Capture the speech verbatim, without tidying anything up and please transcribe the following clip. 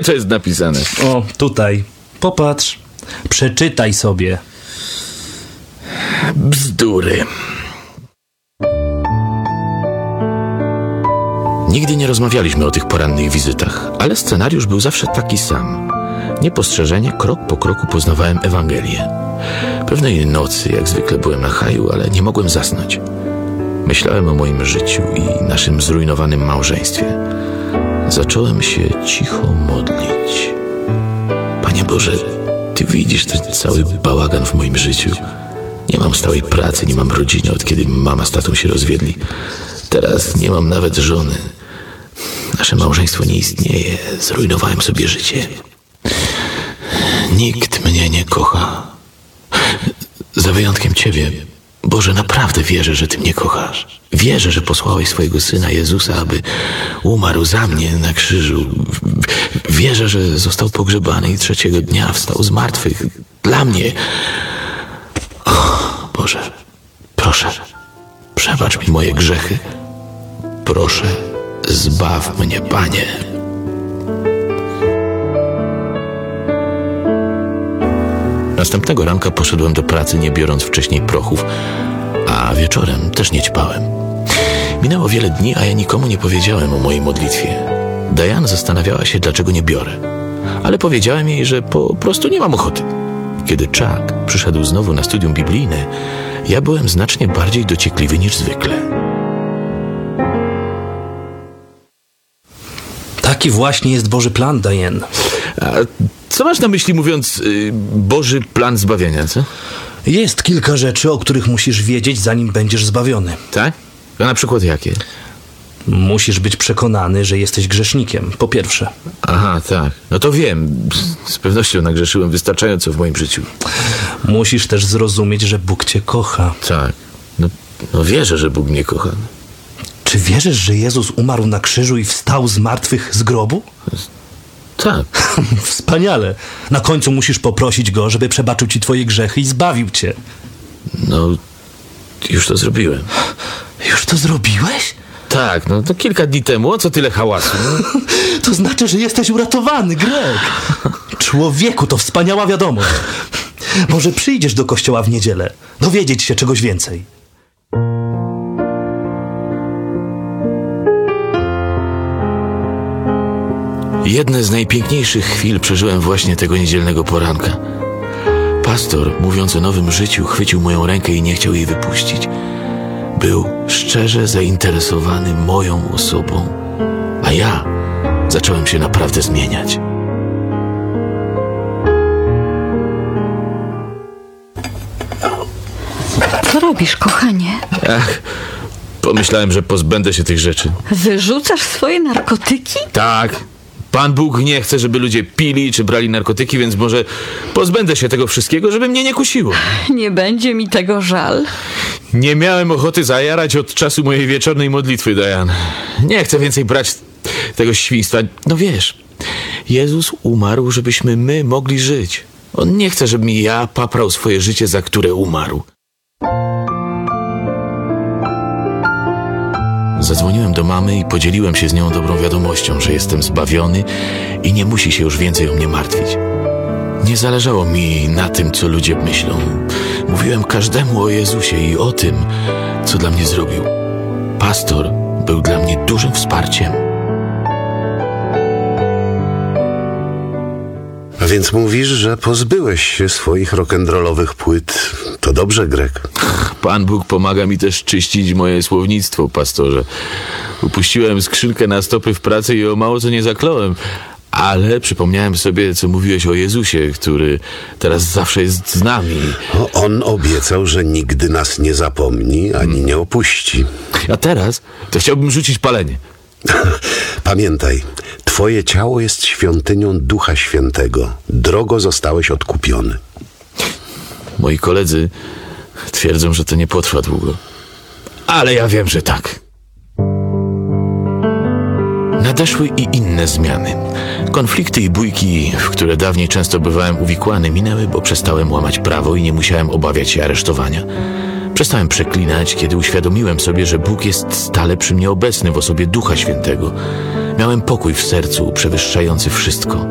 Gdzie to jest napisane? O, tutaj. Popatrz. Przeczytaj sobie. Bzdury. Nigdy nie rozmawialiśmy o tych porannych wizytach, ale scenariusz był zawsze taki sam. Niepostrzeżenie, krok po kroku poznawałem Ewangelię. Pewnej nocy, jak zwykle, byłem na haju, ale nie mogłem zasnąć. Myślałem o moim życiu i naszym zrujnowanym małżeństwie. Zacząłem się cicho modlić. Panie Boże, Ty widzisz ten cały bałagan w moim życiu. Nie mam stałej pracy, nie mam rodziny, od kiedy mama z tatą się rozwiedli. Teraz nie mam nawet żony. Nasze małżeństwo nie istnieje. Zrujnowałem sobie życie. Nikt mnie nie kocha. Za wyjątkiem Ciebie. Boże, naprawdę wierzę, że Ty mnie kochasz. Wierzę, że posłałeś swojego Syna Jezusa, aby umarł za mnie na krzyżu. Wierzę, że został pogrzebany i trzeciego dnia wstał z martwych. Dla mnie. O, Boże, proszę, przebacz mi moje grzechy. Proszę, zbaw mnie, Panie. Następnego ranka poszedłem do pracy, nie biorąc wcześniej prochów, a wieczorem też nie ćpałem. Minęło wiele dni, a ja nikomu nie powiedziałem o mojej modlitwie. Diane zastanawiała się, dlaczego nie biorę, ale powiedziałem jej, że po prostu nie mam ochoty. Kiedy Chuck przyszedł znowu na studium biblijne, ja byłem znacznie bardziej dociekliwy niż zwykle. Taki właśnie jest Boży plan, Diane. A co masz na myśli, mówiąc yy, Boży plan zbawienia, co? Jest kilka rzeczy, o których musisz wiedzieć, zanim będziesz zbawiony. Tak? A na przykład jakie? Musisz być przekonany, że jesteś grzesznikiem, po pierwsze. Aha, tak. No to wiem. Z pewnością nagrzeszyłem wystarczająco w moim życiu. Musisz też zrozumieć, że Bóg cię kocha. Tak. No, no wierzę, że Bóg mnie kocha. Czy wierzysz, że Jezus umarł na krzyżu i wstał z martwych z grobu? Tak. Wspaniale. Na końcu musisz poprosić Go, żeby przebaczył ci twoje grzechy i zbawił cię. No, już to zrobiłem. Już to zrobiłeś? Tak, no to kilka dni temu. O co tyle hałasu? No? To znaczy, że jesteś uratowany, Greg. Człowieku, to wspaniała wiadomość. Może przyjdziesz do kościoła w niedzielę, dowiedzieć się czegoś więcej. Jedne z najpiękniejszych chwil przeżyłem właśnie tego niedzielnego poranka. Pastor, mówiąc o nowym życiu, chwycił moją rękę i nie chciał jej wypuścić. Był szczerze zainteresowany moją osobą, a ja zacząłem się naprawdę zmieniać. Co robisz, kochanie? Ach, pomyślałem, że pozbędę się tych rzeczy. Wyrzucasz swoje narkotyki? Tak. Pan Bóg nie chce, żeby ludzie pili czy brali narkotyki, więc może pozbędę się tego wszystkiego, żeby mnie nie kusiło. Nie będzie mi tego żal. Nie miałem ochoty zajarać od czasu mojej wieczornej modlitwy, Diane. Nie chcę więcej brać tego świństwa. No wiesz, Jezus umarł, żebyśmy my mogli żyć. On nie chce, żebym ja paprał swoje życie, za które umarł. Zadzwoniłem do mamy i podzieliłem się z nią dobrą wiadomością, że jestem zbawiony i nie musi się już więcej o mnie martwić. Nie zależało mi na tym, co ludzie myślą. Mówiłem każdemu o Jezusie i o tym, co dla mnie zrobił. Pastor był dla mnie dużym wsparciem. A więc mówisz, że pozbyłeś się swoich rock'n'rollowych płyt. To dobrze, Greg. Pan Bóg pomaga mi też czyścić moje słownictwo, pastorze. Upuściłem skrzynkę na stopy w pracy i o mało co nie zakląłem. Ale przypomniałem sobie, co mówiłeś o Jezusie, który teraz zawsze jest z nami. No, on obiecał, że nigdy nas nie zapomni ani nie opuści. A teraz to chciałbym rzucić palenie. Pamiętaj, twoje ciało jest świątynią Ducha Świętego. Drogo zostałeś odkupiony. Moi koledzy twierdzą, że to nie potrwa długo. Ale ja wiem, że tak. Nadeszły i inne zmiany. Konflikty i bójki, w które dawniej często bywałem uwikłany, minęły, bo przestałem łamać prawo i nie musiałem obawiać się aresztowania. Przestałem przeklinać, kiedy uświadomiłem sobie, że Bóg jest stale przy mnie obecny w osobie Ducha Świętego. Miałem pokój w sercu, przewyższający wszystko.